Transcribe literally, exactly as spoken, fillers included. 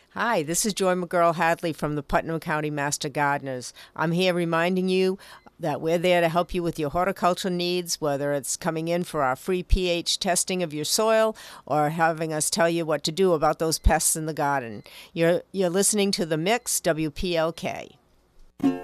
Hi, this is Joy McGurl Hadley from the Putnam County Master Gardeners. I'm here reminding you that we're there to help you with your horticulture needs, whether it's coming in for our free pH testing of your soil or having us tell you what to do about those pests in the garden. You're, you're listening to The Mix, W P L K.